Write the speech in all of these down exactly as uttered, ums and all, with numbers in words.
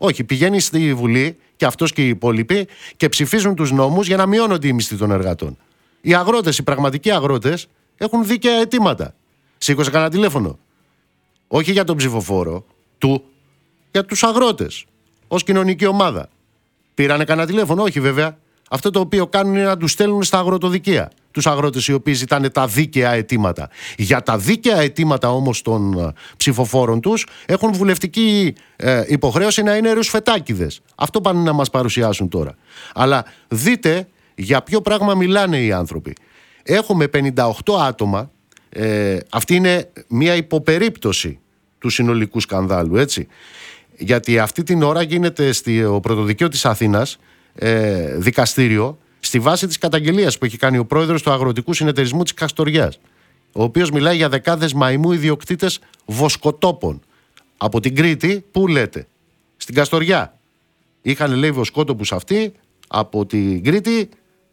Όχι, πηγαίνει στη Βουλή και αυτός και οι υπόλοιποι και ψηφίζουν τους νόμους για να μειώνονται οι μισθοί των εργατών. Οι αγρότες, οι πραγματικοί αγρότες, έχουν δίκαια αιτήματα. Σήκωσε κανένα τηλέφωνο. Όχι για τον ψηφοφόρο του, για τους αγρότες, ως κοινωνική ομάδα. Πήρανε κανένα τηλέφωνο, όχι βέβαια. Αυτό το οποίο κάνουν είναι να τους στέλνουν στα αγροτοδικεία. Τους αγρότες οι οποίοι ζητάνε τα δίκαια αιτήματα. Για τα δίκαια αιτήματα όμως των ψηφοφόρων τους έχουν βουλευτική ε, υποχρέωση να είναι ρουσφετάκηδες. Αυτό πάνε να μας παρουσιάσουν τώρα. Αλλά δείτε για ποιο πράγμα μιλάνε οι άνθρωποι. Έχουμε πενήντα οκτώ άτομα. Ε, αυτή είναι μια υποπερίπτωση του συνολικού σκανδάλου, έτσι. Γιατί αυτή την ώρα γίνεται στο πρωτοδικείο της Αθήνας ε, δικαστήριο στη βάση της καταγγελίας που έχει κάνει ο πρόεδρος του Αγροτικού Συνεταιρισμού της Καστοριάς, ο οποίος μιλάει για δεκάδες μαϊμού ιδιοκτήτες βοσκοτόπων από την Κρήτη. Πού λέτε? Στην Καστοριά. Είχαν, λέει, βοσκότοπους αυτοί από την Κρήτη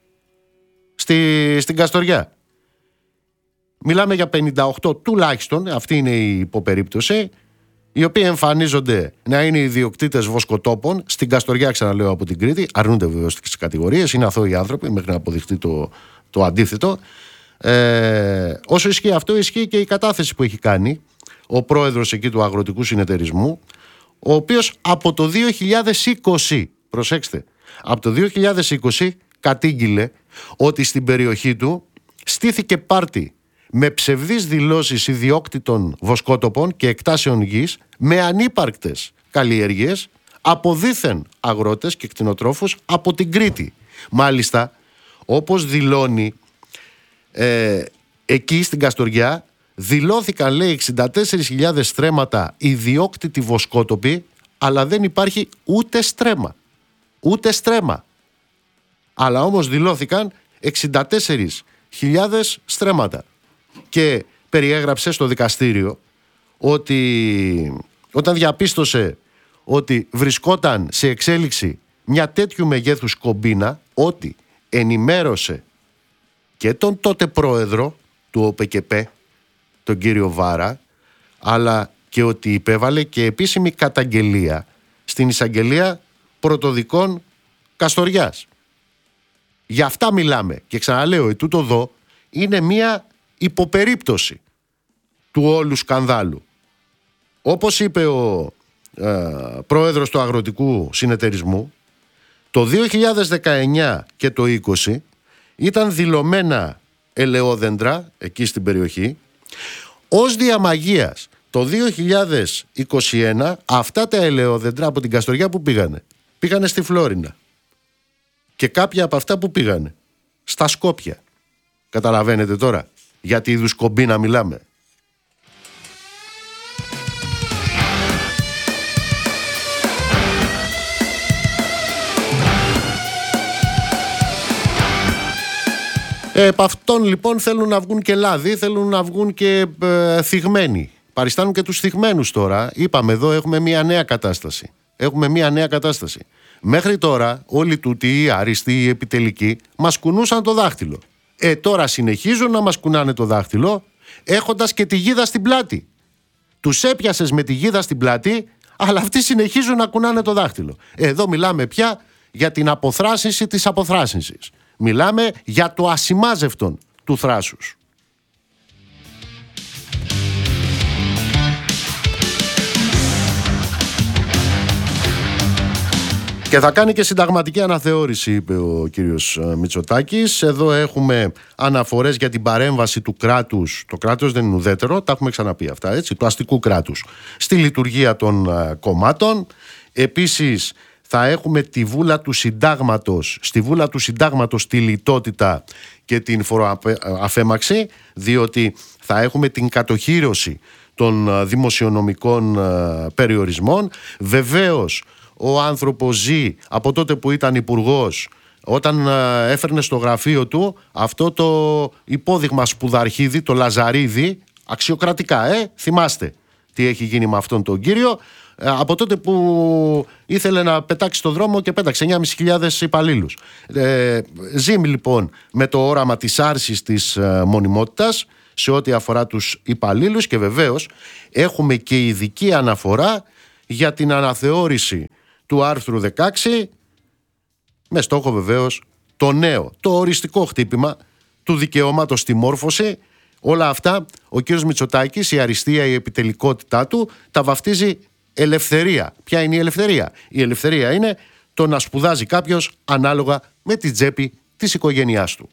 στη, στην Καστοριά. Μιλάμε για πενήντα οκτώ τουλάχιστον, αυτή είναι η υποπερίπτωση, οι οποίοι εμφανίζονται να είναι ιδιοκτήτες βοσκοτόπων στην Καστοριά, ξαναλέω, από την Κρήτη. Αρνούνται βεβαίως τις κατηγορίες, είναι αθώοι άνθρωποι μέχρι να αποδειχτεί το, το αντίθετο. Ε, όσο ισχύει αυτό, ισχύει και η κατάθεση που έχει κάνει ο πρόεδρος εκεί του Αγροτικού Συνεταιρισμού, ο οποίος από το δύο χιλιάδες είκοσι, προσέξτε, από το δύο χιλιάδες είκοσι κατήγγειλε ότι στην περιοχή του στήθηκε πάρτι με ψευδείς δηλώσεις ιδιόκτητων βοσκότοπων και εκτάσεων γης με ανύπαρκτες καλλιέργειες από δήθεν αγρότες και κτηνοτρόφους από την Κρήτη. Μάλιστα, όπως δηλώνει ε, εκεί στην Καστοριά, δηλώθηκαν, λέει, εξήντα τέσσερις χιλιάδες στρέμματα ιδιόκτητοι βοσκότοποι, αλλά δεν υπάρχει ούτε στρέμμα. Ούτε στρέμμα. Αλλά όμως δηλώθηκαν εξήντα τέσσερις χιλιάδες στρέμματα. Και περιέγραψε στο δικαστήριο ότι όταν διαπίστωσε ότι βρισκόταν σε εξέλιξη μια τέτοιου μεγέθους κομπίνα, ότι ενημέρωσε και τον τότε πρόεδρο του ΟΠΕΚΕΠΕ, τον κύριο Βάρα, αλλά και ότι υπέβαλε και επίσημη καταγγελία στην εισαγγελία πρωτοδικών Καστοριάς. Για αυτά μιλάμε. Και ξαναλέω, ετούτο εδώ είναι μια υποπερίπτωση του όλου σκανδάλου. Όπως είπε ο ε, πρόεδρος του Αγροτικού Συνεταιρισμού, το δύο χιλιάδες δεκαεννιά και το είκοσι ήταν δηλωμένα ελαιόδεντρα εκεί στην περιοχή. Ως διαμαγείας το δύο χιλιάδες είκοσι ένα αυτά τα ελαιόδεντρα από την Καστοριά που πήγανε? Πήγανε στη Φλόρινα. Και κάποια από αυτά που πήγανε? Στα Σκόπια. Καταλαβαίνετε τώρα για τι είδους κομπίνα μιλάμε? Ε, επ' αυτών λοιπόν θέλουν να βγουν και λάδι, θέλουν να βγουν και ε, θυγμένοι. Παριστάνουν και τους θυγμένους τώρα. Είπαμε, εδώ έχουμε μια νέα κατάσταση. Έχουμε μια νέα κατάσταση. Μέχρι τώρα όλοι τούτοι, οι άριστοι, οι επιτελικοί, μας κουνούσαν το δάχτυλο. Ε, τώρα συνεχίζουν να μας κουνάνε το δάχτυλο, έχοντας και τη γίδα στην πλάτη. Τους έπιασες με τη γίδα στην πλάτη, αλλά αυτοί συνεχίζουν να κουνάνε το δάχτυλο. Εδώ μιλάμε πια για την αποθράσινση της αποθράσινσης. Μιλάμε για το ασημάζευτον του θράσους. Και θα κάνει και συνταγματική αναθεώρηση, είπε ο κύριος Μητσοτάκης. Εδώ έχουμε αναφορές για την παρέμβαση του κράτους. Το κράτος δεν είναι ουδέτερο, τα έχουμε ξαναπεί αυτά, έτσι, του αστικού κράτους στη λειτουργία των κομμάτων. Επίσης θα έχουμε τη βούλα του συντάγματος, στη βούλα του συντάγματος τη λιτότητα και την φοροαφέμαξη, διότι θα έχουμε την κατοχύρωση των δημοσιονομικών περιορισμών. Βεβαίως ο άνθρωπος ζει από τότε που ήταν υπουργός, όταν έφερνε στο γραφείο του αυτό το υπόδειγμα σπουδαρχίδι, το Λαζαρίδι, αξιοκρατικά, ε, θυμάστε τι έχει γίνει με αυτόν τον κύριο, από τότε που ήθελε να πετάξει στο δρόμο και πέταξε εννιά χιλιάδες πεντακόσιους υπαλλήλους. Ε, ζει λοιπόν με το όραμα της άρσης της ε, μονιμότητας σε ό,τι αφορά τους υπαλλήλους και βεβαίως έχουμε και ειδική αναφορά για την αναθεώρηση του άρθρου δεκαέξι, με στόχο βεβαίως το νέο, το οριστικό χτύπημα του δικαιώματος στη μόρφωση. Όλα αυτά ο κύριος Μητσοτάκης, η αριστεία, η επιτελικότητά του, τα βαφτίζει ελευθερία. Ποια είναι η ελευθερία? Η ελευθερία είναι το να σπουδάζει κάποιος ανάλογα με την τσέπη της οικογένειάς του.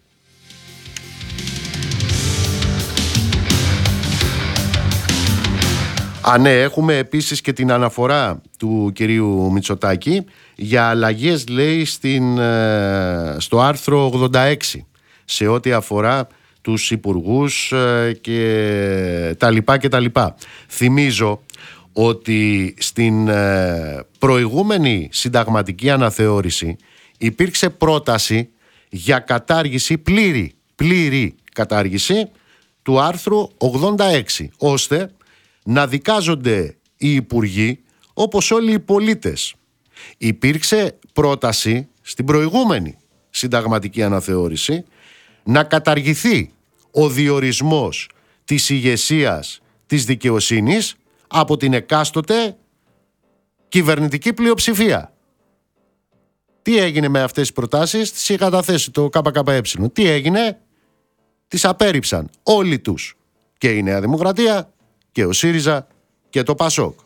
Α, ναι, έχουμε επίσης και την αναφορά του κυρίου Μητσοτάκη για αλλαγές, λέει, στην, στο άρθρο ογδόντα έξι σε ό,τι αφορά τους υπουργούς και τα λοιπά και τα λοιπά. Θυμίζω ότι στην προηγούμενη συνταγματική αναθεώρηση υπήρξε πρόταση για κατάργηση, πλήρη, πλήρη κατάργηση του άρθρου ογδόντα έξι, ώστε να δικάζονται οι υπουργοί όπως όλοι οι πολίτες. Υπήρξε πρόταση στην προηγούμενη συνταγματική αναθεώρηση να καταργηθεί ο διορισμός της ηγεσίας της δικαιοσύνης από την εκάστοτε κυβερνητική πλειοψηφία. Τι έγινε με αυτές τις προτάσεις? Τις είχε καταθέσει το ΚΚΕ. Τι έγινε? Τις απέρριψαν όλοι τους, και η Νέα Δημοκρατία και ο ΣΥΡΙΖΑ και το ΠΑΣΟΚ.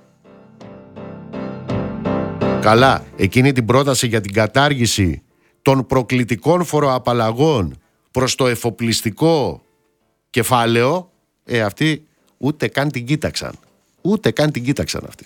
Καλά, εκείνη την πρόταση για την κατάργηση των προκλητικών φοροαπαλλαγών προς το εφοπλιστικό κεφάλαιο, ε, αυτοί ούτε καν την κοίταξαν. Ούτε καν την κοίταξαν αυτοί.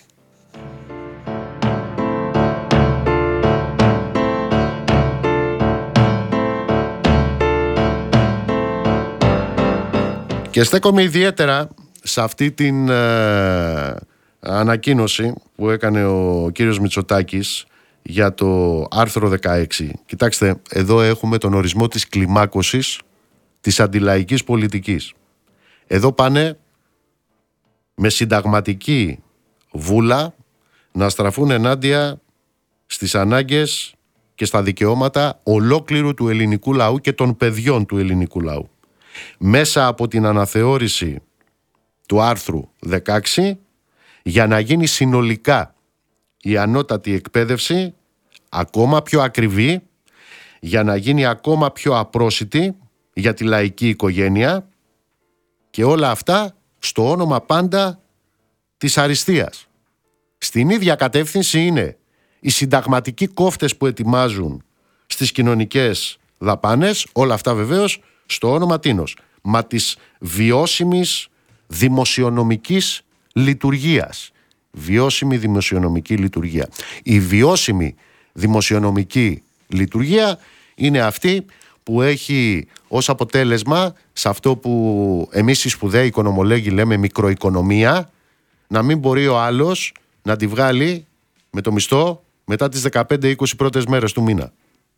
Και στέκομαι ιδιαίτερα σε αυτή την ε, ανακοίνωση που έκανε ο κύριος Μητσοτάκης για το άρθρο δεκαέξι. Κοιτάξτε, εδώ έχουμε τον ορισμό της κλιμάκωσης της αντιλαϊκής πολιτικής. Εδώ πάνε με συνταγματική βούλα να στραφούν ενάντια στις ανάγκες και στα δικαιώματα ολόκληρου του ελληνικού λαού και των παιδιών του ελληνικού λαού. Μέσα από την αναθεώρηση του άρθρου δεκαέξι, για να γίνει συνολικά η ανώτατη εκπαίδευση ακόμα πιο ακριβή, για να γίνει ακόμα πιο απρόσιτη για τη λαϊκή οικογένεια, και όλα αυτά στο όνομα πάντα της αριστείας. Στην ίδια κατεύθυνση είναι οι συνταγματικοί κόφτες που ετοιμάζουν στις κοινωνικές δαπάνες, όλα αυτά βεβαίως στο όνομα τίνος? Μα της βιώσιμης δημοσιονομικής λειτουργίας. Βιώσιμη δημοσιονομική λειτουργία. Η βιώσιμη δημοσιονομική λειτουργία είναι αυτή που έχει ως αποτέλεσμα, σε αυτό που εμείς οι σπουδαίοι οικονομολόγοι λέμε μικροοικονομία, να μην μπορεί ο άλλος να τη βγάλει με το μισθό μετά τις δεκαπέντε είκοσι πρώτες μέρες του μήνα.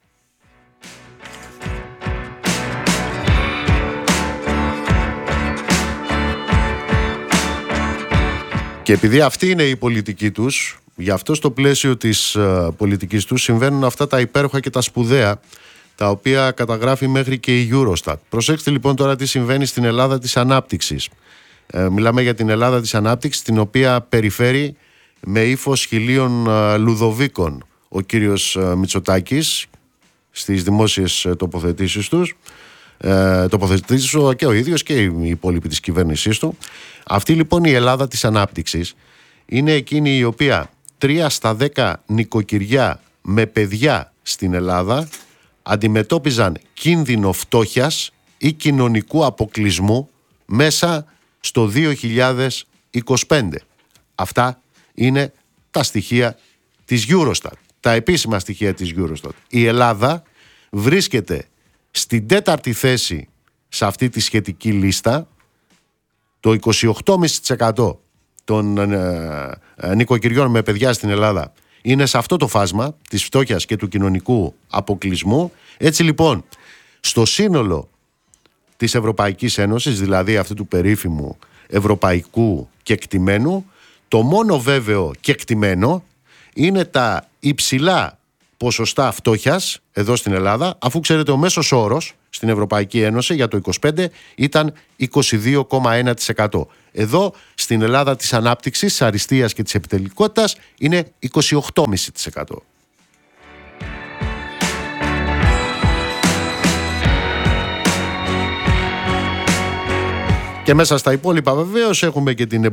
Και επειδή αυτή είναι η πολιτική τους, γι' αυτό στο πλαίσιο της uh, πολιτικής τους συμβαίνουν αυτά τα υπέροχα και τα σπουδαία, τα οποία καταγράφει μέχρι και η Eurostat. Προσέξτε λοιπόν τώρα τι συμβαίνει στην Ελλάδα της ανάπτυξης. Ε, μιλάμε για την Ελλάδα της ανάπτυξης, την οποία περιφέρει με ύφος χιλίων uh, Λουδοβίκων ο κύριος uh, Μητσοτάκης στις δημόσιες uh, τοποθετήσεις τους. Ε, τοποθετήσεις και ο ίδιος και οι υπόλοιποι της κυβέρνησής του. Αυτή λοιπόν η Ελλάδα της ανάπτυξης είναι εκείνη η οποία τρία στα δέκα νοικοκυριά με παιδιά στην Ελλάδα αντιμετώπιζαν κίνδυνο φτώχειας ή κοινωνικού αποκλεισμού μέσα στο δύο χιλιάδες είκοσι πέντε. Αυτά είναι τα στοιχεία της Eurostat, τα επίσημα στοιχεία της Eurostat. Η Ελλάδα βρίσκεται στην τέταρτη θέση σε αυτή τη σχετική λίστα. Το είκοσι οκτώ κόμμα πέντε τοις εκατό των ε, ε, νοικοκυριών με παιδιά στην Ελλάδα είναι σε αυτό το φάσμα της φτώχειας και του κοινωνικού αποκλεισμού. Έτσι λοιπόν, στο σύνολο της Ευρωπαϊκής Ένωσης, δηλαδή αυτού του περίφημου ευρωπαϊκού κεκτημένου, το μόνο βέβαιο κεκτημένο είναι τα υψηλά ποσοστά φτώχειας εδώ στην Ελλάδα, αφού ξέρετε ο μέσος όρος στην Ευρωπαϊκή Ένωση για το είκοσι πέντε ήταν είκοσι δύο κόμμα ένα τοις εκατό. Εδώ στην Ελλάδα της ανάπτυξης, της αριστείας και της επιτελικότητας είναι είκοσι οκτώ κόμμα πέντε τοις εκατό. Και μέσα στα υπόλοιπα βεβαίως έχουμε και την